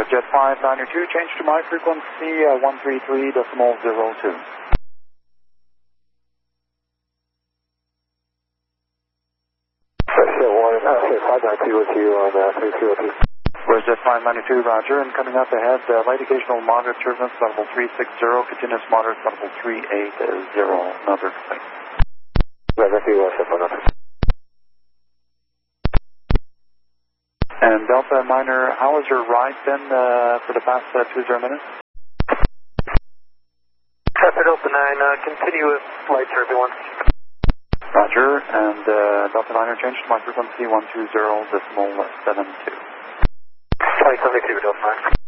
Jet 592, change to my frequency 133.02. Jet 592 with you on 3202. Jet 592, roger, and coming up ahead, light occasional moderate turbulence, level 360, continuous moderate, level 380, another complaint. And Delta Minor, how has your ride been for the past 20 minutes? Delta 9, continuous light turbulence. Roger, and Delta Minor, change to my frequency 120.72. 2072, Delta 9.